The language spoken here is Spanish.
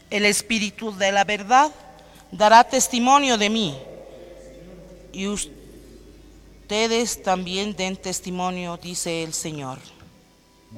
El Espíritu de la verdad dará testimonio de mí, y ustedes también den testimonio, dice el Señor.